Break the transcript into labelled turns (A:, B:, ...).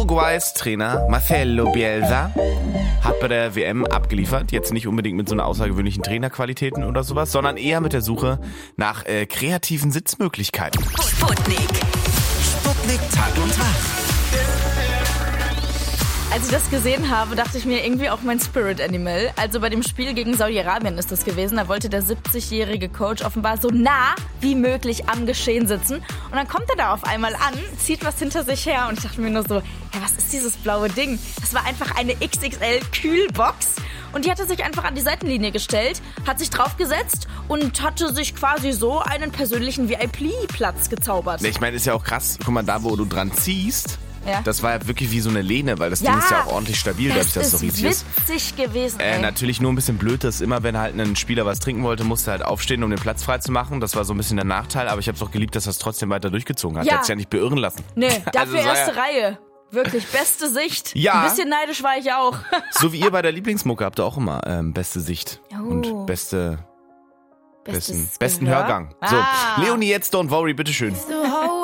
A: Uruguays Trainer Marcelo Bielsa hat bei der WM abgeliefert. Jetzt nicht unbedingt mit so einer außergewöhnlichen Trainerqualitäten oder sowas, sondern eher mit der Suche nach kreativen Sitzmöglichkeiten.
B: Sputnik Tag und Tag.
C: Als ich das gesehen habe, dachte ich mir irgendwie auch mein Spirit Animal. Also bei dem Spiel gegen Saudi-Arabien ist das gewesen. Da wollte der 70-jährige Coach offenbar so nah wie möglich am Geschehen sitzen. Und dann kommt er da auf einmal an, zieht was hinter sich her. Und ich dachte mir nur so, ja, was ist dieses blaue Ding? Das war einfach eine XXL-Kühlbox. Und die hatte sich einfach an die Seitenlinie gestellt, hat sich draufgesetzt und hatte sich quasi so einen persönlichen VIP-Platz gezaubert.
A: Ich meine, ist ja auch krass. Guck mal, da wo du dran ziehst,
C: Ja.
A: das war ja wirklich wie so eine Lehne, weil das Ding ist ja auch ordentlich stabil, dadurch, dass es so riesig ist.
C: Das ist witzig gewesen, ey.
A: Natürlich nur ein bisschen blöd, dass immer, wenn halt ein Spieler was trinken wollte, musste er halt aufstehen, um den Platz frei zu machen. Das war so ein bisschen der Nachteil, aber ich habe es auch geliebt, dass er es trotzdem weiter durchgezogen hat.
C: Ja.
A: Er hat es ja nicht beirren lassen.
C: Nee, dafür
A: Also es war
C: erste Reihe. Wirklich, beste Sicht.
A: Ja.
C: Ein bisschen neidisch war ich auch.
A: So wie ihr bei der Lieblingsmucke habt ihr auch immer beste Sicht
C: Oh.
A: und besten
C: Bestes Gehör.
A: Hörgang.
C: Ah.
A: So, Leonie, jetzt Don't Worry, bitteschön.